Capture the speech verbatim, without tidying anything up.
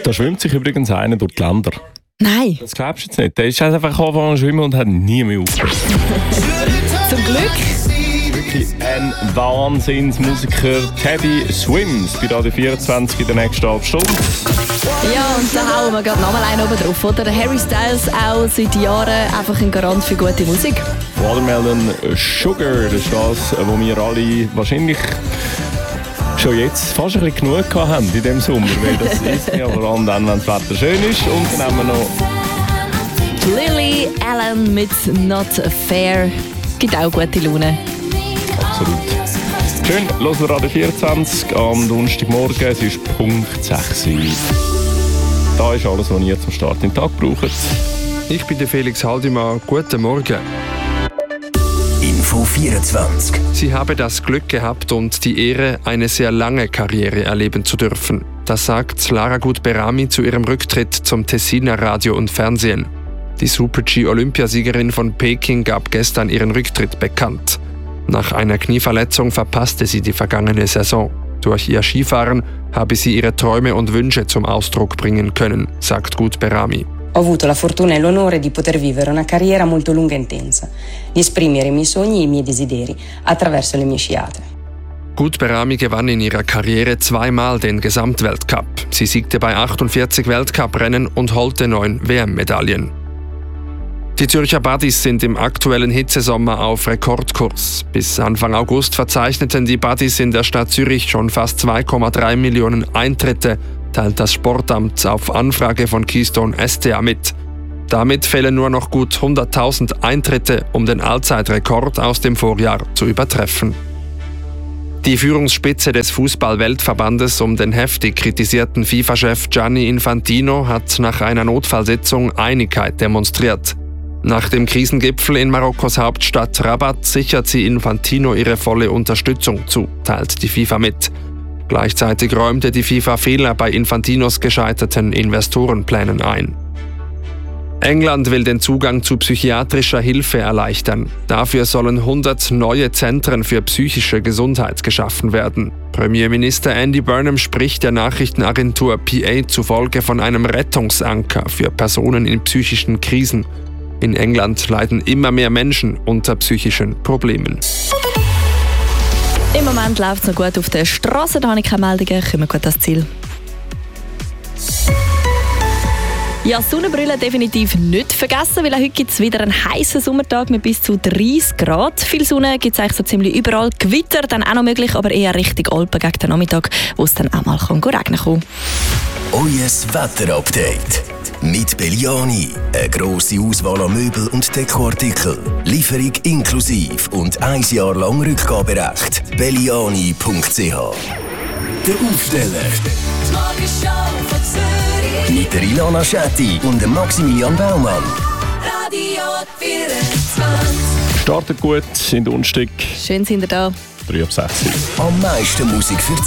Da schwimmt sich übrigens einer durch die Länder. Nein. Das glaubst du jetzt nicht. Der ist einfach angefangen zu schwimmen und hat nie mehr aufgehört. Zum Glück. Wirklich ein Wahnsinnsmusiker. Teddy Swims bei Radio vierundzwanzig in der nächsten halben Stunde. Ja, und da hauen wir gerade nochmal einen oben drauf, oder? Harry Styles auch seit Jahren einfach ein Garant für gute Musik. Watermelon Sugar, das ist das, was wir alle wahrscheinlich schon jetzt fast ein bisschen genug gehabt haben in diesem Sommer, weil das ist ja vor allem dann, wenn das Wetter schön ist. Und dann haben wir noch Lily Allen mit Not Fair. Gibt auch gute Laune. Absolut. Schön, hören wir Radio vierundzwanzig am Donnerstagmorgen, es ist Punkt sechs. Da ist alles, was ihr zum Start in den Tag braucht. Ich bin der Felix Haldimann. Guten Morgen. Info vierundzwanzig. Sie habe das Glück gehabt und die Ehre, eine sehr lange Karriere erleben zu dürfen. Das sagt Lara Gut-Berami zu ihrem Rücktritt zum Tessiner Radio und Fernsehen. Die Super-G-Olympiasiegerin von Peking gab gestern ihren Rücktritt bekannt. Nach einer Knieverletzung verpasste sie die vergangene Saison. Durch ihr Skifahren habe sie ihre Träume und Wünsche zum Ausdruck bringen können, sagt Gut-Berami. Ho avuto la fortuna e l'onore di poter vivere una carriera molto lunga e intensa, di esprimere i miei sogni e i miei desideri attraverso le mie sciate. Gut-Berami gewann in ihrer Karriere zweimal den Gesamtweltcup. Sie siegte bei achtundvierzig Weltcuprennen und holte neun W M-Medaillen. Die Zürcher Buddies sind im aktuellen Hitzesommer auf Rekordkurs. Bis Anfang August verzeichneten die Buddies in der Stadt Zürich schon fast zwei Komma drei Millionen Eintritte, teilt das Sportamt auf Anfrage von Keystone S T A mit. Damit fehlen nur noch gut hunderttausend Eintritte, um den Allzeitrekord aus dem Vorjahr zu übertreffen. Die Führungsspitze des Fußball-Weltverbandes um den heftig kritisierten FIFA-Chef Gianni Infantino hat nach einer Notfallsitzung Einigkeit demonstriert. Nach dem Krisengipfel in Marokkos Hauptstadt Rabat sichert sie Infantino ihre volle Unterstützung zu, teilt die FIFA mit. Gleichzeitig räumte die FIFA Fehler bei Infantinos gescheiterten Investorenplänen ein. England will den Zugang zu psychiatrischer Hilfe erleichtern. Dafür sollen hundert neue Zentren für psychische Gesundheit geschaffen werden. Premierminister Andy Burnham spricht der Nachrichtenagentur P A zufolge von einem Rettungsanker für Personen in psychischen Krisen. In England leiden immer mehr Menschen unter psychischen Problemen. Im Moment läuft es noch gut auf der Straße, da habe ich keine Meldungen, kommen wir gut ans Ziel. Ja, Sonnenbrille definitiv nicht vergessen, weil auch heute gibt es wieder einen heißen Sommertag mit bis zu dreißig Grad. Viel Sonne gibt es eigentlich so ziemlich überall. Gewitter dann auch noch möglich, aber eher Richtung Alpen gegen den Nachmittag, wo es dann auch mal kann regnen kann. Euer Wetterupdate mit Belliani. Eine grosse Auswahl an Möbel und Dekoartikel. Lieferung inklusive und ein Jahr lang Rückgaberecht. belliani punkt c h. Der Aufsteller. Die Morgenshow von Zürich. Mit der Ilana Schetti und dem Maximilian Baumann. Radio vierundzwanzig. Startet gut in den Donnerstag. Schön sind ihr da. drei ab sechs. Am meisten Musik für